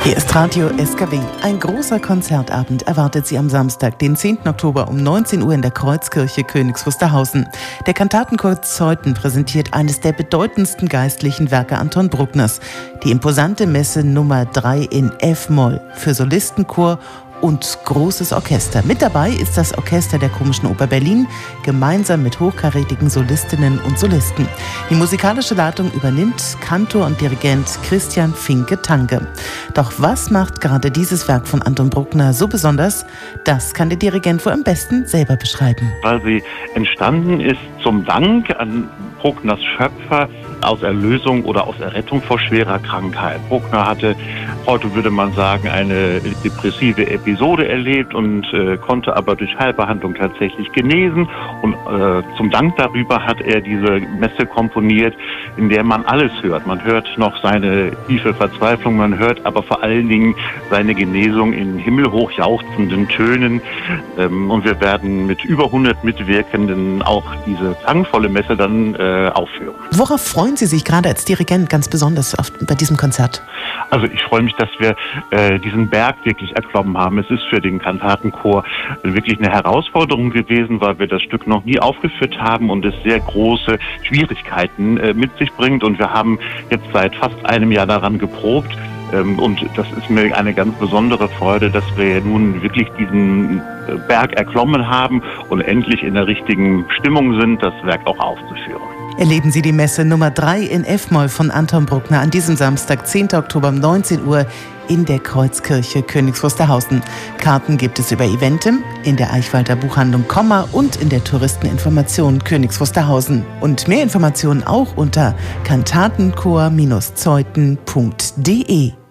Hier ist Radio SKW. Ein großer Konzertabend erwartet Sie am Samstag, den 10. Oktober um 19 Uhr in der Kreuzkirche Königs Wusterhausen. Der Kantatenchor Zeuthen präsentiert eines der bedeutendsten geistlichen Werke Anton Bruckners, die imposante Messe Nummer 3 in F-Moll für Solistenchor und großes Orchester. Mit dabei ist das Orchester der Komischen Oper Berlin, gemeinsam mit hochkarätigen Solistinnen und Solisten. Die musikalische Leitung übernimmt Kantor und Dirigent Christian Finke-Tange. Doch was macht gerade dieses Werk von Anton Bruckner so besonders? Das kann der Dirigent wohl am besten selber beschreiben. Weil sie entstanden ist zum Dank an Bruckners Schöpfer aus Erlösung oder aus Errettung vor schwerer Krankheit. Bruckner hatte, heute würde man sagen, eine depressive Episode erlebt und konnte aber durch Heilbehandlung tatsächlich genesen. Und zum Dank darüber hat er diese Messe komponiert, in der man alles hört. Man hört noch seine tiefe Verzweiflung, man hört aber vor allen Dingen seine Genesung in himmelhoch jauchzenden Tönen. Und wir werden mit über 100 Mitwirkenden auch diese klangvolle Messe dann aufführen. Worauf freuen Sie sich gerade als Dirigent ganz besonders bei diesem Konzert? Also ich freue mich, dass wir diesen Berg wirklich erklommen haben. Es ist für den Kantatenchor wirklich eine Herausforderung gewesen, weil wir das Stück noch nie aufgeführt haben und es sehr große Schwierigkeiten mit sich bringt. Und wir haben jetzt seit fast einem Jahr daran geprobt. Und das ist mir eine ganz besondere Freude, dass wir nun wirklich diesen Berg erklommen haben und endlich in der richtigen Stimmung sind, das Werk auch aufzuführen. Erleben Sie die Messe Nummer 3 in F-Moll von Anton Bruckner an diesem Samstag, 10. Oktober um 19 Uhr in der Kreuzkirche Königs Wusterhausen. Karten gibt es über Eventim, in der Eichwalder Buchhandlung Komma und in der Touristeninformation Königs Wusterhausen. Und mehr Informationen auch unter kantatenchor-zeuthen.de.